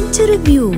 انترفيو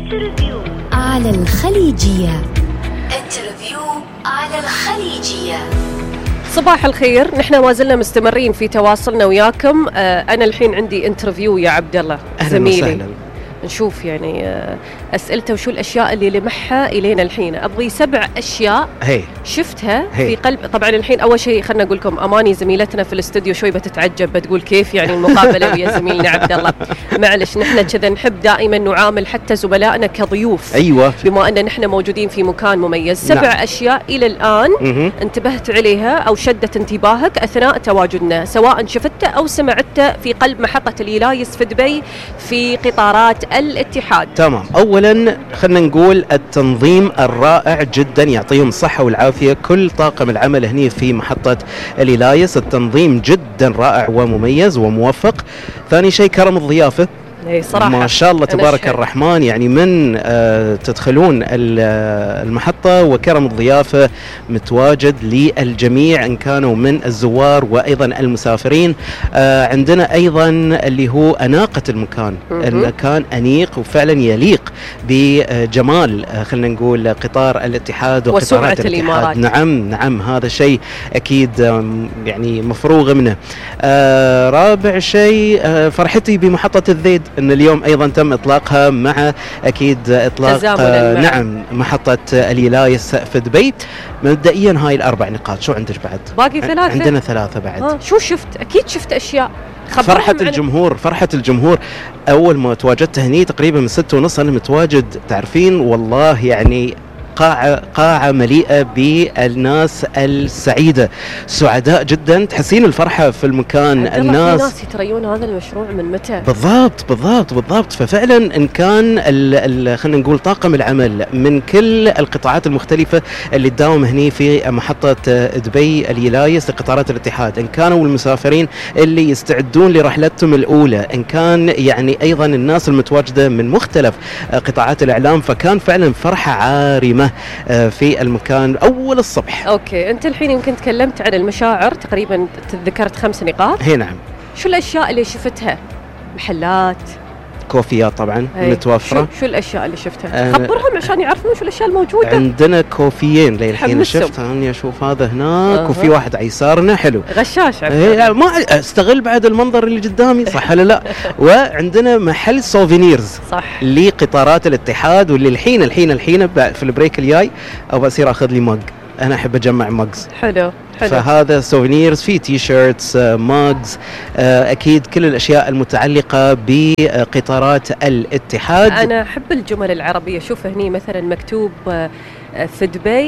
على الخليجية. انترفيو على الخليجية. صباح الخير، نحن ما زلنا مستمرين في تواصلنا وياكم. أنا الحين عندي انترفيو يا عبد الله زميلي. نشوف يعني أسئلته وشو الأشياء اللي لمحها إلينا الحين. أبغي 7 أشياء شفتها في قلب. طبعا الحين أول شيء خلنا أقول لكم أماني زميلتنا في الاستوديو شوي بتتعجب، بتقول كيف يعني المقابلة ويا زميلنا عبد الله. معلش نحن كذا نحب دائما نعامل حتى زملائنا كضيوف. أيوة، بما أن نحن موجودين في مكان مميز. 7 أشياء إلى الآن انتبهت عليها أو شدت انتباهك أثناء تواجدنا، سواء شفته أو سمعته في قلب محطة اليلايس في دبي في قطارات الاتحاد. تمام. أولا خلنا نقول التنظيم الرائع جدا، يعطيهم الصحة والعافية كل طاقم العمل هني في محطة اليلايس. التنظيم جدا رائع ومميز وموفق. ثاني شيء كرم الضيافة، صراحة ما شاء الله تبارك الرحمن، يعني من تدخلون المحطة وكرم الضيافة متواجد للجميع إن كانوا من الزوار وأيضا المسافرين. عندنا أيضا اللي هو أناقة المكان. المكان أنيق وفعلا يليق بجمال خلنا نقول قطار الاتحاد وقطارات الاتحاد. نعم هذا شيء أكيد يعني مفروغ منه. رابع شيء فرحتي بمحطة الذيد، ان اليوم ايضا تم اطلاقها مع اكيد اطلاق نعم محطة اليلايس في دبي. مبدئيا هاي ال4 نقاط. شو عندك بعد؟ باقي 3. عندنا 3 بعد. شو شفت؟ اكيد شفت اشياء. فرحة الجمهور اول ما تواجدت هني تقريبا من 6:30 انا متواجد، تعرفين والله يعني قاعة مليئة بالناس السعيدة، سعداء جدا، تحسين الفرحة في المكان. الناس يتريون هذا المشروع من متى؟ بالضبط. ففعلا إن كان خلينا نقول طاقم العمل من كل القطاعات المختلفة اللي تداوم هني في محطة دبي اليلايس لقطارات الاتحاد، إن كانوا المسافرين اللي يستعدون لرحلتهم الأولى، إن كان يعني أيضا الناس المتواجدة من مختلف قطاعات الإعلام، فكان فعلا فرحة عارمة في المكان أول الصبح. أوكي، أنت الحين يمكن تكلمت عن المشاعر، تقريبا ذكرت 5 نقاط. هي نعم. شو الأشياء اللي شفتها؟ محلات، كوفيات طبعا متوفرة. شو الأشياء اللي شفتها؟ خبرهم عشان يعرفون شو الأشياء الموجودة. عندنا كوفيين للحين شفتها، أني أشوف هذا هناك وفي واحد على يسارنا حلو غشاش. ما استغل بعد المنظر اللي قدامي، صح ولا لا؟ وعندنا محل سوفينيرز صح لقطارات الاتحاد، واللي الحين في البريك الجاي أو بصير أخذ لي مج. أنا أحب أجمع مجز. حلو. فهذا سوفينيرز، في تي شيرتس، ماجز، أكيد كل الأشياء المتعلقة بقطارات الاتحاد. أنا أحب الجمل العربية. شوف هني مثلا مكتوب في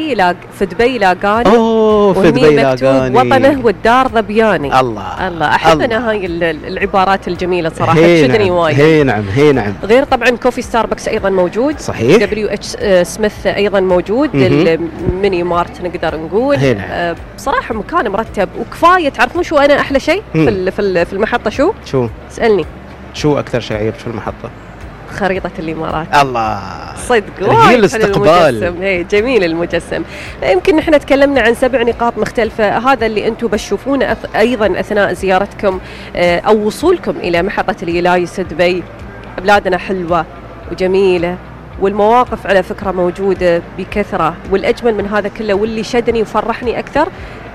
دبي لاقاني، وهني مكتوب وطنه والدار ذبياني. الله أحب أنا هاي العبارات الجميلة صراحة، تشدني وايد. هي نعم. غير طبعا كوفي ستاربكس أيضا موجود، صحيح. WH سميث أيضا موجود، الميني مارت نقدر نقول. بصراحة مكان مرتب وكفاية. تعرفون شو أنا أحلى شيء في المحطة؟ شو اسألني. شو أكثر شيء عجبك في المحطة؟ خريطة الإمارات. الله صدق هي الاستقبال. هي جميل المجسم. يمكن نحن تكلمنا عن 7 نقاط مختلفة، هذا اللي أنتم بتشوفونه أيضا أثناء زيارتكم أو وصولكم إلى محطة اليلايس دبي. بلادنا حلوة وجميلة، والمواقف على فكرة موجودة بكثرة، والأجمل من هذا كله واللي شدني وفرحني أكثر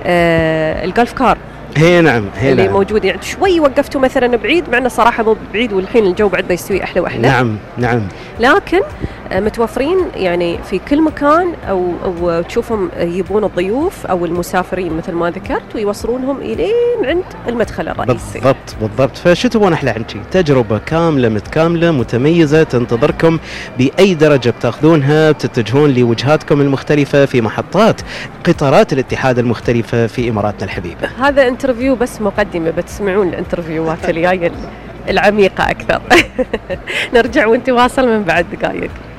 الجولف كار. هي نعم اللي موجود. يعني شوي وقفتوا مثلا بعيد، معنا صراحة مو بعيد، والحين الجو بعد بيستوي أحلى وأحلى. نعم. لكن متوفرين يعني في كل مكان، أو تشوفهم يبون الضيوف أو المسافرين مثل ما ذكرت ويوصلونهم إلين عند المدخل الرئيسي. بالضبط. فشو تبون أحلى عن شيء؟ تجربة كاملة متكاملة متميزة تنتظركم بأي درجة بتاخذونها، بتتجهون لوجهاتكم المختلفة في محطات قطارات الاتحاد المختلفة في إماراتنا الحبيبة. هذا انترفيو بس مقدمة، بتسمعون الانترفيوات الجاية العميقة أكثر. نرجع ونتواصل من بعد دقائق.